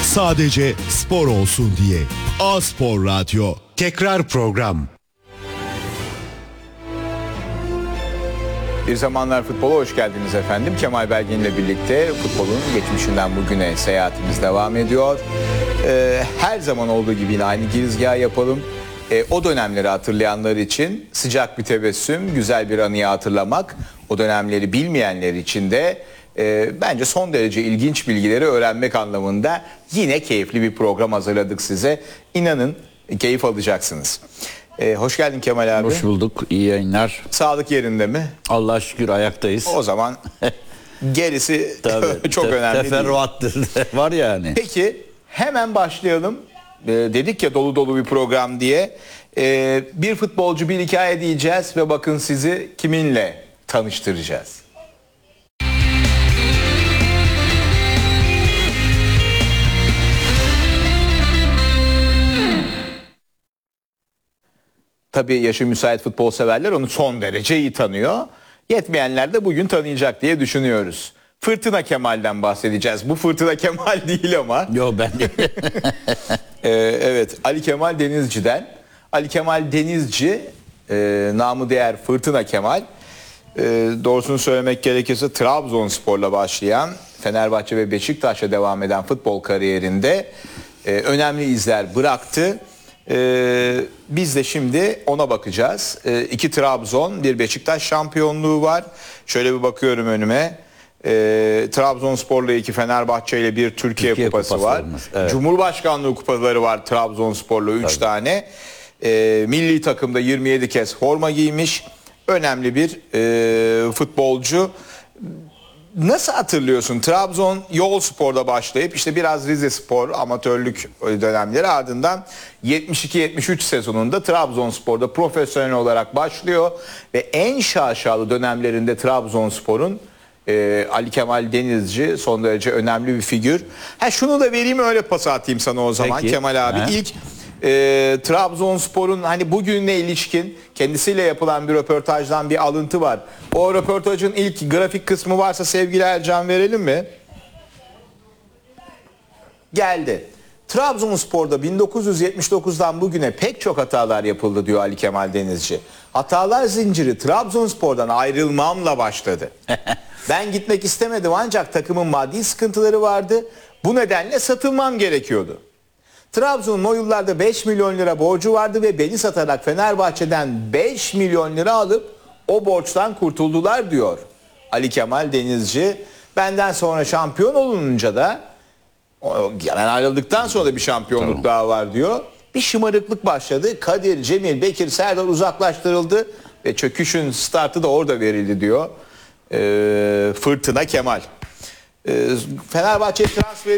Sadece spor olsun diye. A-Spor Radyo. Tekrar program. Bir Zamanlar Futbola hoş geldiniz efendim. Kemal Belgin ile birlikte futbolun geçmişinden bugüne seyahatimiz devam ediyor. Her zaman olduğu gibi yine aynı girizgahı yapalım. O dönemleri hatırlayanlar için sıcak bir tebessüm, güzel bir anıyı hatırlamak. O dönemleri bilmeyenler için de bence son derece ilginç bilgileri öğrenmek anlamında yine keyifli bir program hazırladık size. İnanın keyif alacaksınız. Hoş geldin Kemal abi. Hoş bulduk. İyi yayınlar. Sağlık yerinde mi? Allah'a şükür ayaktayız. O zaman gerisi çok önemli değil. Teferruattır var yani. Peki hemen başlayalım. Dedik ya dolu dolu bir program diye. Bir futbolcu bir hikaye diyeceğiz ve bakın sizi kiminle tanıştıracağız. Tabii yaşı müsait futbol severler onu son derece iyi tanıyor. Yetmeyenler de bugün tanıyacak diye düşünüyoruz. Fırtına Kemal'den bahsedeceğiz. Bu Fırtına Kemal değil ama. Yo ben de. Evet, Ali Kemal Denizci'den. Ali Kemal Denizci, namı değer Fırtına Kemal. Doğrusunu söylemek gerekirse Trabzonspor'la başlayan, Fenerbahçe ve Beşiktaş'a devam eden futbol kariyerinde önemli izler bıraktı. Biz de şimdi ona bakacağız. 2 Trabzon, bir Beşiktaş şampiyonluğu var. Şöyle bir bakıyorum önüme. Trabzonspor'la 2, Fenerbahçe ile 1 Türkiye Kupası var. Evet. Cumhurbaşkanlığı kupaları var Trabzonspor'la 3 tane. Milli takımda 27 kez forma giymiş. Önemli bir futbolcu. Nasıl hatırlıyorsun? Trabzon Yolspor'da başlayıp işte biraz Rizespor amatörlük dönemleri ardından 72-73 sezonunda Trabzonspor'da profesyonel olarak başlıyor ve en şaşalı dönemlerinde Trabzonspor'un Ali Kemal Denizci son derece önemli bir figür. Şunu da vereyim öyle pas atayım sana o zaman. Peki. Kemal abi ilk Trabzonspor'un hani bugününe ilişkin kendisiyle yapılan bir röportajdan bir alıntı var. O röportajın ilk grafik kısmı varsa sevgili Ercan verelim mi? Geldi. Trabzonspor'da 1979'dan bugüne pek çok hatalar yapıldı diyor Ali Kemal Denizci. Hatalar zinciri Trabzonspor'dan ayrılmamla başladı. Ben gitmek istemedim ancak takımın maddi sıkıntıları vardı. Bu nedenle satılmam gerekiyordu. Trabzon'un o yıllarda 5 milyon lira borcu vardı ve beni satarak Fenerbahçe'den 5 milyon lira alıp o borçtan kurtuldular diyor Ali Kemal Denizci. Benden sonra şampiyon olununca da yani ayrıldıktan sonra da bir şampiyonluk daha var diyor. Bir şımarıklık başladı. Kadir, Cemil, Bekir, Serdar uzaklaştırıldı ve çöküşün startı da orada verildi diyor. Fırtına Kemal. Fenerbahçe transferi